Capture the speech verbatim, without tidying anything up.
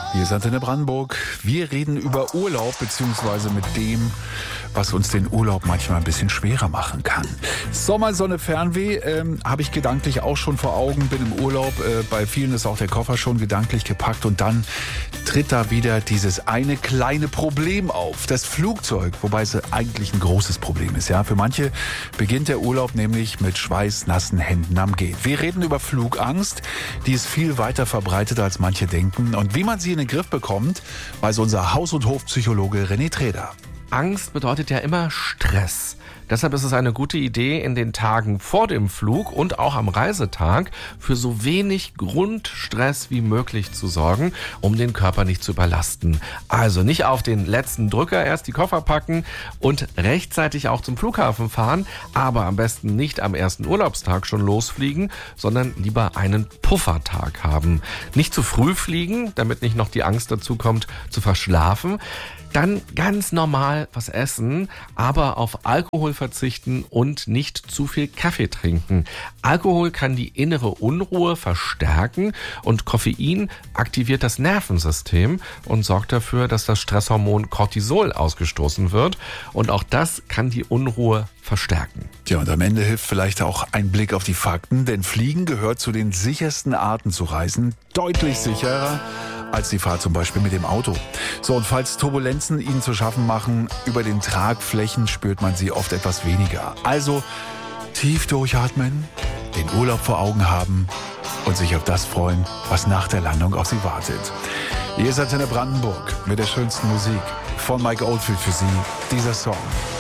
Hier ist Antenne Brandenburg. Wir reden über Urlaub, beziehungsweise mit dem, was uns den Urlaub manchmal ein bisschen schwerer machen kann. Sommer, Sonne, Fernweh ähm, habe ich gedanklich auch schon vor Augen, bin im Urlaub. Äh, bei vielen ist auch der Koffer schon gedanklich gepackt und dann tritt da wieder dieses eine kleine Problem auf. Das Flugzeug, wobei es eigentlich ein großes Problem ist. Ja, für manche beginnt der Urlaub nämlich mit schweißnassen Händen am Gehen. Wir reden über Flugangst, die ist viel weiter verbreitet, als manche denken. Und wie man sie in den Griff bekommt, weiß unser Haus- und Hofpsychologe René Treder. Angst bedeutet ja immer Stress. Deshalb ist es eine gute Idee, in den Tagen vor dem Flug und auch am Reisetag für so wenig Grundstress wie möglich zu sorgen, um den Körper nicht zu überlasten. Also nicht auf den letzten Drücker erst die Koffer packen und rechtzeitig auch zum Flughafen fahren, aber am besten nicht am ersten Urlaubstag schon losfliegen, sondern lieber einen Puffertag haben. Nicht zu früh fliegen, damit nicht noch die Angst dazu kommt, zu verschlafen. Dann ganz normal was essen, aber auf Alkohol verzichten und nicht zu viel Kaffee trinken. Alkohol kann die innere Unruhe verstärken und Koffein aktiviert das Nervensystem und sorgt dafür, dass das Stresshormon Cortisol ausgestoßen wird. Und auch das kann die Unruhe verstärken. Ja, und am Ende hilft vielleicht auch ein Blick auf die Fakten, denn Fliegen gehört zu den sichersten Arten zu reisen, deutlich sicherer als die Fahrt zum Beispiel mit dem Auto. So, und falls Turbulenzen Ihnen zu schaffen machen, über den Tragflächen spürt man sie oft etwas weniger. Also tief durchatmen, den Urlaub vor Augen haben und sich auf das freuen, was nach der Landung auf Sie wartet. Hier ist Antenne Brandenburg mit der schönsten Musik von Mike Oldfield für Sie, dieser Song.